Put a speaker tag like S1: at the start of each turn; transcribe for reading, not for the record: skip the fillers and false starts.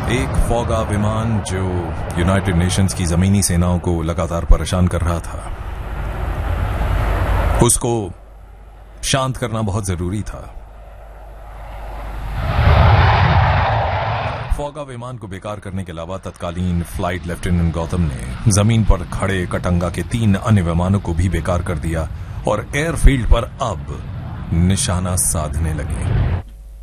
S1: एक फौगा विमान जो यूनाइटेड नेशंस की जमीनी सेनाओं को लगातार परेशान कर रहा था, उसको शांत करना बहुत जरूरी था। फौगा विमान को बेकार करने के अलावा तत्कालीन फ्लाइट लेफ्टिनेंट गौतम ने जमीन पर खड़े कटंगा के 3 अन्य विमानों को भी बेकार कर दिया और एयरफील्ड पर अब निशाना साधने लगे।